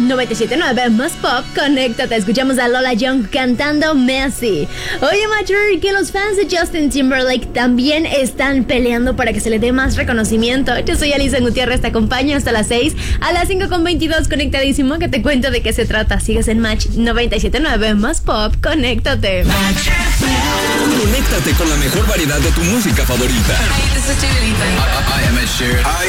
97.9 más pop, conéctate. Escuchamos a Lola Young cantando Messi. Oye, Mature, que los fans de Justin Timberlake también están peleando para que se le dé más reconocimiento. Yo soy Alisa Gutiérrez, te acompaño hasta las 6. A las 5:22 conectadísimo, que te cuento de qué se trata. Sigues en Match 97.9 más pop, conéctate. Conéctate con la mejor variedad de tu música favorita. Hey, this is Dua Lipa. I am Ed Sheeran.